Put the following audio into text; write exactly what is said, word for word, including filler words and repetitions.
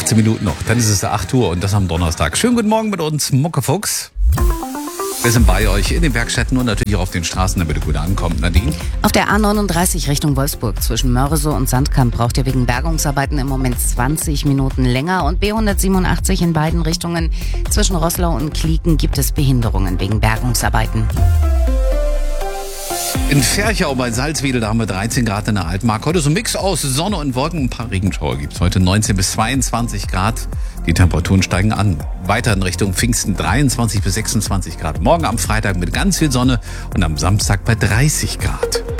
achtzehn Minuten noch, dann ist es acht Uhr und das am Donnerstag. Schönen guten Morgen mit uns, Muckefuchs. Wir sind bei euch in den Werkstätten und natürlich auch auf den Straßen, damit ihr gut ankommt. Nadine? Auf der A neununddreißig Richtung Wolfsburg zwischen Mörse und Sandkamp braucht ihr wegen Bergungsarbeiten im Moment zwanzig Minuten länger. Und B hundertsiebenundachtzig in beiden Richtungen zwischen Roßlau und Klieken gibt es Behinderungen wegen Bergungsarbeiten. In Ferchau bei Salzwedel, da haben wir dreizehn Grad in der Altmark. Heute so ein Mix aus Sonne und Wolken. Ein paar Regenschauer gibt es heute. neunzehn bis zweiundzwanzig Grad. Die Temperaturen steigen an. Weiter in Richtung Pfingsten dreiundzwanzig bis sechsundzwanzig Grad. Morgen am Freitag mit ganz viel Sonne und am Samstag bei dreißig Grad.